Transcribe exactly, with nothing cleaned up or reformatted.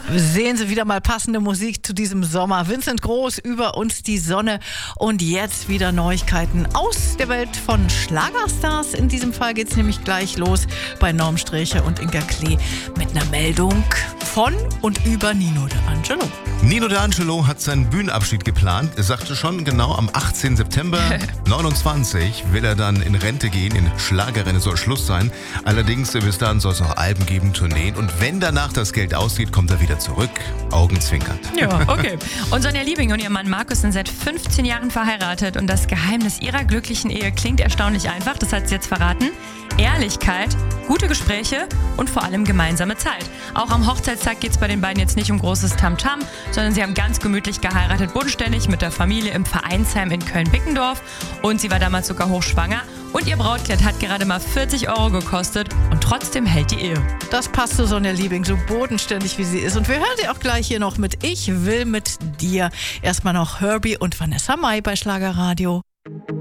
Sehen Sie wieder mal passende Musik zu diesem Sommer. Vincent Groß, über uns die Sonne. Und jetzt wieder Neuigkeiten aus der Welt von Schlagerstars. In diesem Fall geht es nämlich gleich los bei Norm Strächer und Inga Klee mit einer Meldung von und über Nino D'Angelo. Nino D'Angelo hat seinen Bühnenabschied geplant. Er sagte schon, genau am achtzehnten September neunundzwanzig will er dann in Rente gehen. In Schlagerrennen soll Schluss sein. Allerdings bis dahin soll es noch Alben geben, Tourneen. Und wenn danach das Geld ausgeht, kommt er wieder zurück. Augenzwinkernd. Ja, okay. Und Sonja Liebing und ihr Mann Markus sind seit fünfzehn Jahren verheiratet. Und das Geheimnis ihrer glücklichen Ehe klingt erstaunlich einfach. Das hat sie jetzt verraten. Ehrlichkeit, gute Gespräche und vor allem gemeinsame Zeit. Auch am Hochzeitstag geht es bei den beiden jetzt nicht um großes Tamtam, sondern sie haben ganz gemütlich geheiratet, bodenständig mit der Familie im Vereinsheim in Köln-Bickendorf. Und sie war damals sogar hochschwanger. Und ihr Brautkleid hat gerade mal vierzig Euro gekostet und trotzdem hält die Ehe. Das passt zu Sonja Liebing, so bodenständig wie sie ist. Und wir hören sie auch gleich hier noch mit Ich will mit dir. Erstmal noch Herbie und Vanessa Mai bei Schlagerradio.